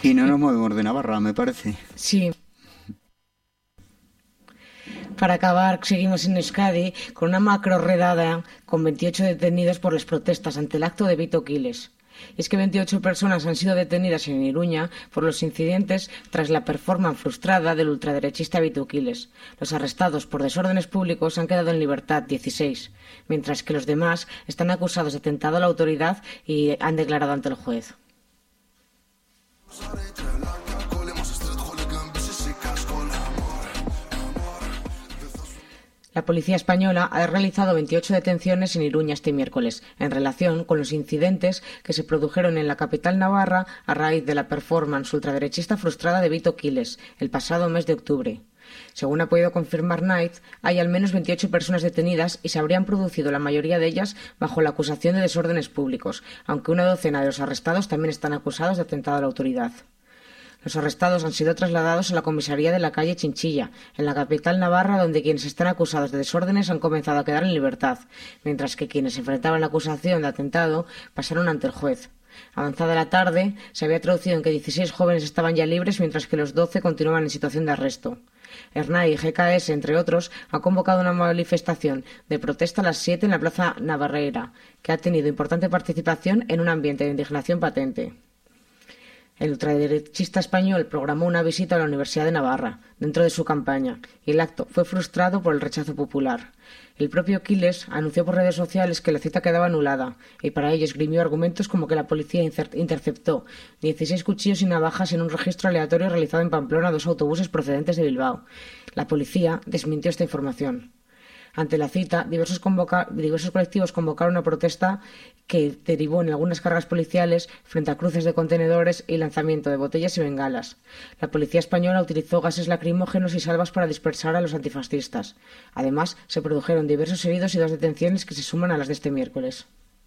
Y no nos movemos de Navarra, me parece. Sí. Para acabar, seguimos en Euskadi con una macro redada con 28 detenidos por las protestas ante el acto de Vito Quiles. Y es que 28 personas han sido detenidas en Iruña por los incidentes tras la performance frustrada del ultraderechista Vito Quiles. Los arrestados por desórdenes públicos han quedado en libertad 16, mientras que los demás están acusados de atentado a la autoridad y han declarado ante el juez. La policía española ha realizado 28 detenciones en Iruña este miércoles, en relación con los incidentes que se produjeron en la capital navarra a raíz de la performance ultraderechista frustrada de Vito Quiles el pasado mes de octubre. Según ha podido confirmar Knight, hay al menos 28 personas detenidas y se habrían producido la mayoría de ellas bajo la acusación de desórdenes públicos, aunque una docena de los arrestados también están acusados de atentado a la autoridad. Los arrestados han sido trasladados a la comisaría de la calle Chinchilla, en la capital navarra, donde quienes están acusados de desórdenes han comenzado a quedar en libertad, mientras que quienes enfrentaban la acusación de atentado pasaron ante el juez. Avanzada la tarde, se había traducido en que 16 jóvenes estaban ya libres, mientras que los 12 continuaban en situación de arresto. ERNAI y GKS, entre otros, han convocado una manifestación de protesta a las 7 en la Plaza Navarreira, que ha tenido importante participación en un ambiente de indignación patente. El ultraderechista español programó una visita a la Universidad de Navarra, dentro de su campaña, y el acto fue frustrado por el rechazo popular. El propio Quiles anunció por redes sociales que la cita quedaba anulada, y para ello esgrimió argumentos como que la policía interceptó 16 cuchillos y navajas en un registro aleatorio realizado en Pamplona a 2 autobuses procedentes de Bilbao. La policía desmintió esta información. Ante la cita, diversos colectivos convocaron una protesta que derivó en algunas cargas policiales frente a cruces de contenedores y lanzamiento de botellas y bengalas. La policía española utilizó gases lacrimógenos y salvas para dispersar a los antifascistas. Además, se produjeron diversos heridos y 2 detenciones que se suman a las de este miércoles.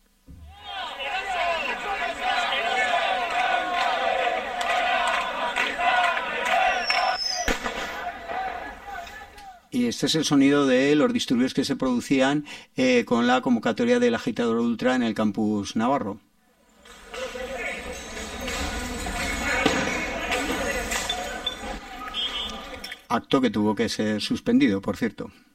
Y este es el sonido de los disturbios que se producían con la convocatoria del agitador ultra en el campus navarro. Acto que tuvo que ser suspendido, por cierto.